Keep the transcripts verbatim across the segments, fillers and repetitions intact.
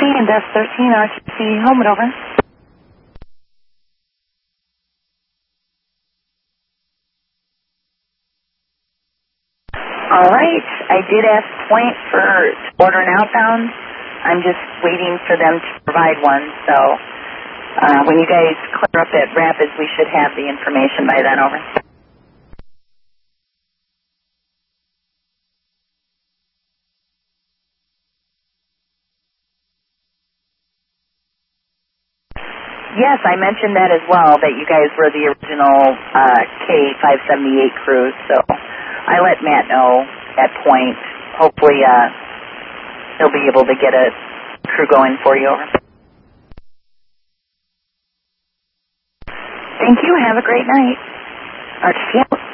and Desk thirteen, R T C, Helmet over. All right, I did ask Point for order an outbound. I'm just waiting for them to provide one, so uh, when you guys clear up at Rapids, we should have the information by then, over. Yes, I mentioned that as well, that you guys were the original uh, K five seventy-eight crew, so I let Matt know at Point. Hopefully uh, he'll be able to get a crew going for you. Over. Thank you. Have a great night. R T C out.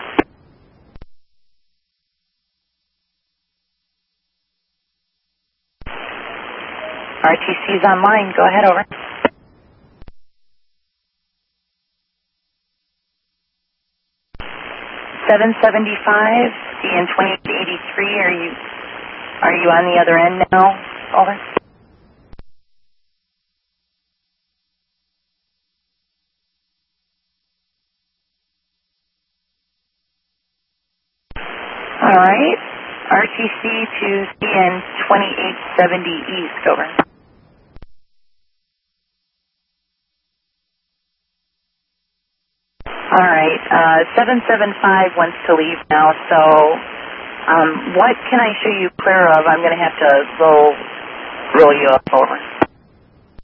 R T C's online. Go ahead, over. seven seventy-five, D N twenty-eight eighty-three, are you, are you on the other end now? Over. All right. R T C to D N twenty-eight seventy East, over. All right, uh, seven seven five wants to leave now, so um, what can I show you clear of? I'm going to have to roll, roll you up, over.